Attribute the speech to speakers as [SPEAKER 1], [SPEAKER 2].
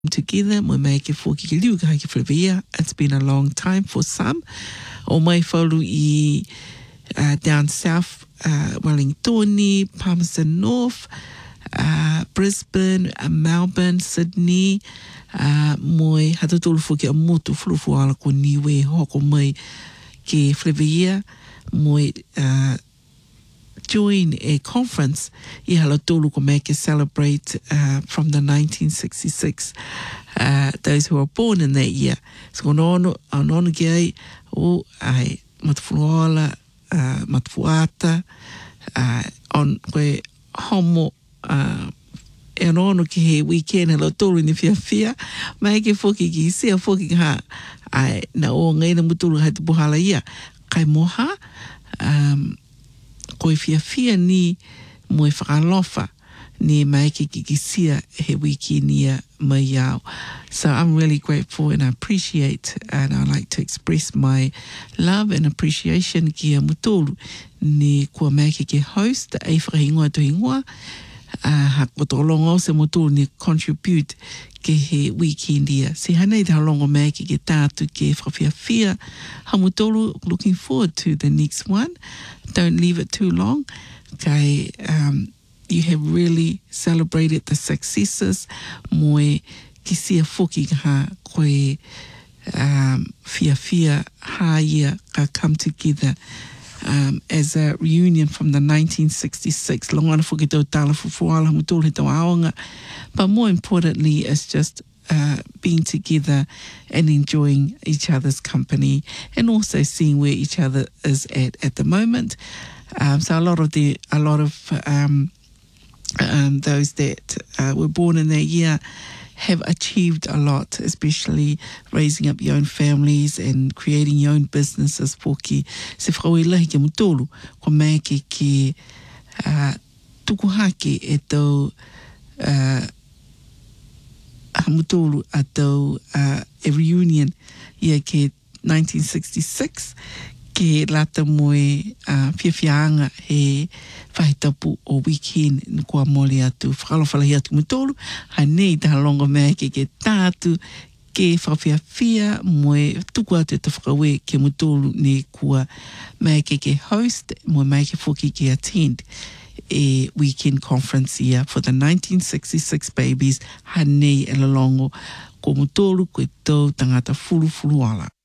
[SPEAKER 1] together. Mo mai ke fōki ke liu kai ke whewea. It's been a long time for some. O mai whaulu I down south, Wellington, Palmerston North, Brisbane, Melbourne, Sydney, moi hatatulu fōki a motu fulufu ala ko niwe hoko mai ke whewea. Moi join a conference I halatulu ko mai ke celebrate from the 1966 those who were born in that year. So ono ke ai o ai matfuala matfuata on koe homo e ono ke he weekend halatulu ni fia mai ke foki ki sia foki ha ai na o ngai na mutulu hai te buhala ia kai moha koe fia ni moe whakalofa ni mai ke kikisia he wiki nia mai au. So I'm really grateful and I appreciate and I like to express my love and appreciation ki a mutolu ni kua mai ke host e whakahingoa to hingoa ha kotolongo se mutolu ni contribute ke he weekend ia. Se hanei te halongo mai ke tātu ke whawhiawhia. Ha mutolu, looking forward to the next one. Don't leave it too long. Kai, you have really celebrated the successes. Moe ki sia whoki ha koe whiawhia ha ia ka come together as a reunion from the 1966. Longana whoki tau tala fufuala mutolu he tau aonga. But more importantly, it's just being together and enjoying each other's company and also seeing where each other is at the moment. So a lot of those that were born in that year have achieved a lot, especially raising up your own families and creating your own businesses. Poki se whakauilahi ke mutolu, ko mai ke tukuhake e tau mutolu a tau a reunion ia ke 1966 ke lata moe whiawhianga he whaitapu o weekend ni kua mole atu whakalawhalahi atu mutolu ha nei taha longa mea ke tātu ke whawhiawhia moe tuku atu te whakawe ke mutolu ni kua mea ke host moe mea ke whoki ke attend a weekend conference here for the 1966 babies. Hanei e lalongo ko mutolu koe tau tangata fulu ala.